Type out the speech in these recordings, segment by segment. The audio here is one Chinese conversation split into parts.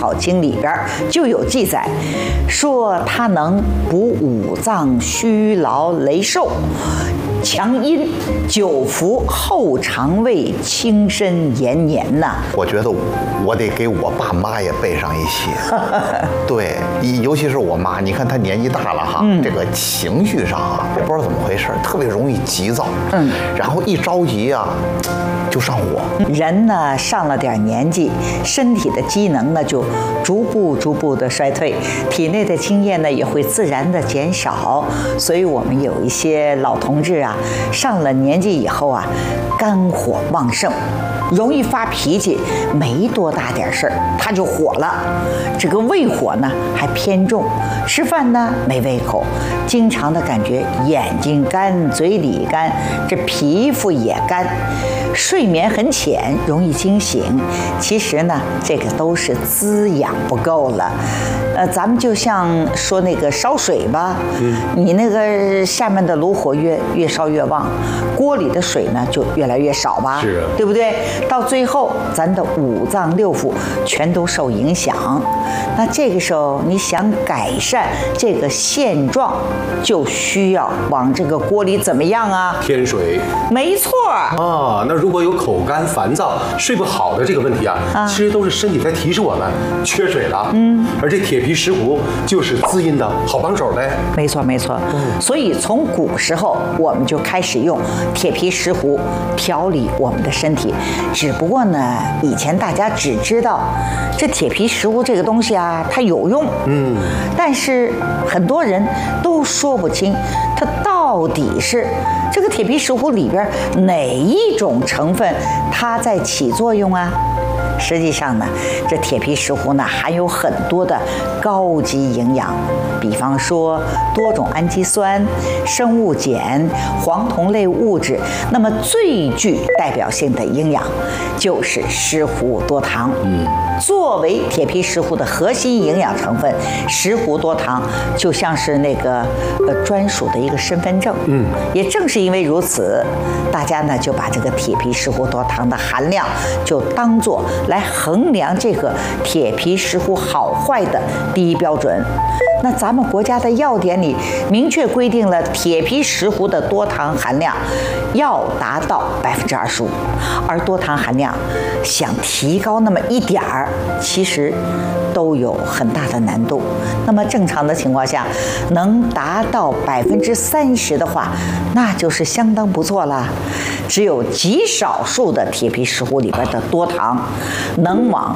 草经》里边就有记载，说它能补五脏虚劳羸瘦，强阴久服后肠胃，轻身延年呐。 我觉得我得给我爸妈也备上一些。对，尤其是我妈，你看她年纪大了哈，这个情绪上啊，不知道怎么回事，特别容易急躁。然后一着急啊，就上火。 人呢上了点年纪，身体的机能呢就逐步的衰退，体内的津液呢也会自然的减少。所以我们有一些老同志啊，上了年纪以后啊，肝火旺盛，容易发脾气，没多大点事儿他就火了。这个胃火呢还偏重，吃饭呢没胃口，经常的感觉眼睛干、嘴里干，这皮肤也干，睡眠很浅，容易惊醒。其实呢，这个都是滋养不够了。咱们就像说那个烧水吧，你那个下面的炉火越烧越旺，锅里的水呢就越来越少吧， 是啊， 对不对？到最后，咱的五脏六腑全都受影响。那这个时候，你想改善这个现状，就需要往这个锅里怎么样啊？ 添水。 没错啊，那如果有口干、烦躁、睡不好的这个问题啊，其实都是身体在提示我们缺水了。而这铁皮石斛就是滋阴的好帮手呗。 没错。所以从古时候我们就开始用铁皮石斛调理我们的身体。只不过呢，以前大家只知道这铁皮石斛这个东西啊，它有用。但是很多人都说不清它到底是这个铁皮石斛里边哪一种成分它在起作用啊。实际上呢，这铁皮石斛呢含有很多的高级营养，比方说多种氨基酸、生物碱、黄酮类物质。那么最具代表性的营养就是石斛多糖。作为铁皮石斛的核心营养成分，石斛多糖就像是那个专属的一个身份证。也正是因为如此，大家呢就把这个铁皮石斛多糖的含量就当作来衡量这个铁皮石斛好坏的第一标准。那咱们国家的药典里明确规定了，铁皮石斛的多糖含量要达到25%，而多糖含量想提高那么一点儿，其实都有很大的难度。那么正常的情况下，能达到30%的话，那就是相当不错了。只有极少数的铁皮石斛里边的多糖能往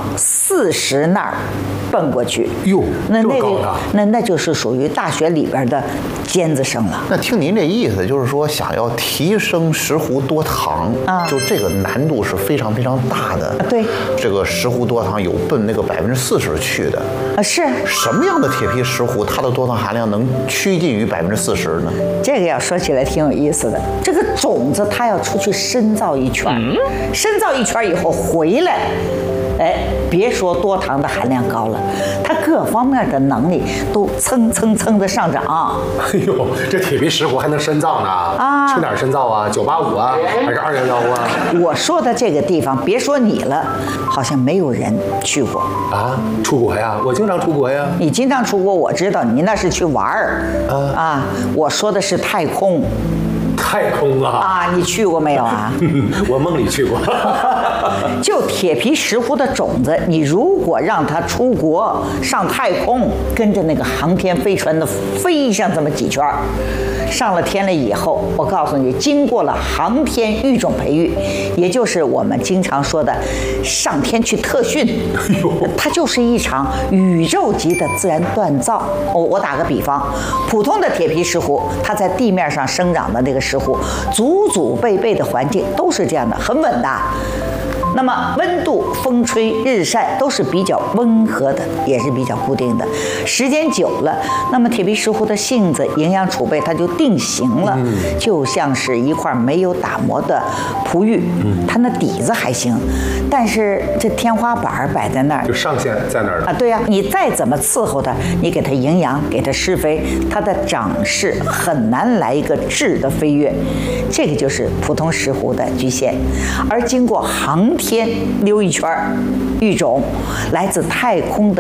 40那儿奔过去。 哟， 那这么高呢？ 那就是属于大学里边的尖子生了。 那听您这意思，就是说想要提升石斛多糖就这个难度是非常大的。 对， 这个石斛多糖有奔那个40%去的。 是什么样的铁皮石斛，它的多糖含量能趋近于40%呢？ 这个要说起来挺有意思的。这个种子它要出去深造一圈，深造一圈以后回来，别说多糖的含量高了，它各方面的能力都蹭的上涨。 哎呦，这铁皮石斛还能深造呢？去哪儿深造啊？985啊，还是211啊？ 我说的这个地方，别说你了，好像没有人去过啊。出国呀？我经常出国呀。 你经常出国，我知道你那是去玩儿啊。我说的是太空。 太空啊！ 你去过没有啊？ 我梦里去过。 就铁皮石斛的种子，你如果让它出国上太空，跟着那个航天飞船的飞上这么几圈，上了天了以后，我告诉你，经过了航天育种培育，也就是我们经常说的上天去特训，它就是一场宇宙级的自然锻造。我打个比方，普通的铁皮石斛，它在地面上生长的那个石斛，祖辈的环境都是这样的，很稳的。那么温度、风吹日晒都是比较温和的，也是比较固定的。时间久了，那么铁皮石斛的性子、营养储备它就定型了，就像是一块没有打磨的璞玉，它那底子还行，但是这天花板摆在那儿， 就上限在那儿啊。对呀，你再怎么伺候它，你给它营养，给它施肥，它的长势很难来一个质的飞跃。这个就是普通石斛的局限，而经过航天溜一圈育种，来自太空的